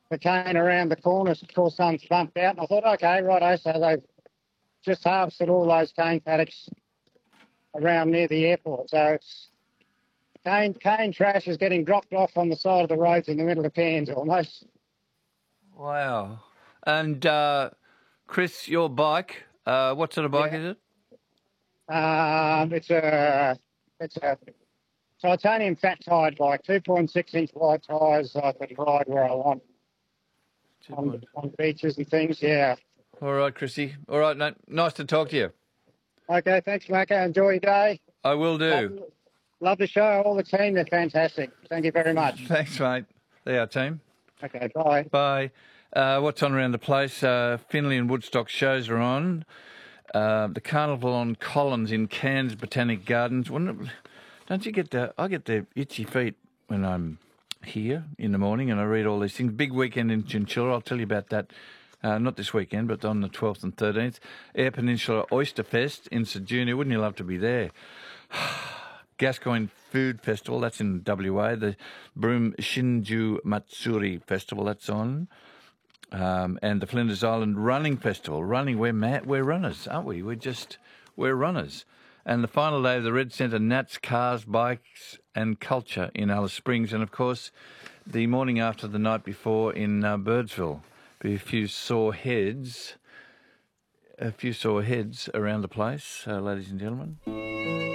the cane around the corners, of course, some bumped out. And I thought, okay, righto. So they've just harvested all those cane paddocks around near the airport. So it's cane trash is getting dropped off on the side of the roads in the middle of Cairns almost. Wow. And Chris, your bike, what sort of bike is it? It's a titanium fat-tired bike, 2.6-inch wide tyres. I can ride where I want on beaches and things, yeah. All right, Chrissy. All right, mate. Nice to talk to you. Okay, thanks, Mako. Enjoy your day. I will do. Love the show. All the team, they're fantastic. Thank you very much. Thanks, mate. There, our team. Okay, bye. Bye. What's on around the place? Finley and Woodstock shows are on. The Carnival on Collins in Cairns Botanic Gardens. Don't you get I get the itchy feet when I'm here in the morning and I read all these things. Big weekend in Chinchilla. I'll tell you about that. Not this weekend, but on the 12th and 13th. Eyre Peninsula Oyster Fest in St Junior. Wouldn't you love to be there? Gascoigne Food Festival, that's in WA. The Broome Shinju Matsuri Festival, that's on. And the Flinders Island Running Festival. Running, we're runners, aren't we? We're runners. And the final day of the Red Centre Nats, Cars, Bikes and Culture in Alice Springs. And, of course, the morning after the night before in Birdsville. A few sore heads around the place, ladies and gentlemen.